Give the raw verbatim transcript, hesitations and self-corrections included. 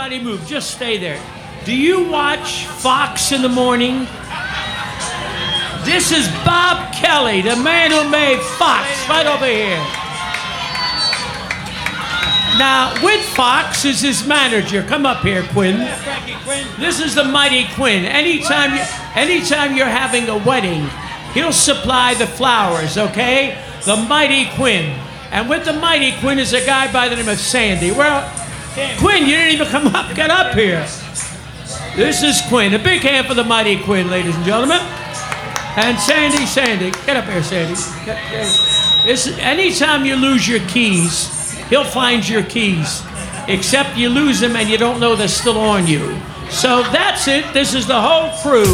Everybody move. Just stay there. Do you watch Fox in the morning? This is Bob Kelly, the man who made Fox, right over here. Now, with Fox is his manager. Come up here, Quinn. This is the Mighty Quinn. Anytime, you, anytime you're having a wedding, he'll supply the flowers, okay? The Mighty Quinn. And with the Mighty Quinn is a guy by the name of Sandy. Well, Quinn, you didn't even come up. Get up here. This is Quinn. A big hand for the Mighty Quinn, ladies and gentlemen. And Sandy, Sandy. Get up here, Sandy. This, anytime you lose your keys, he'll find your keys, except you lose them and you don't know they're still on you. So that's it. This is the whole crew.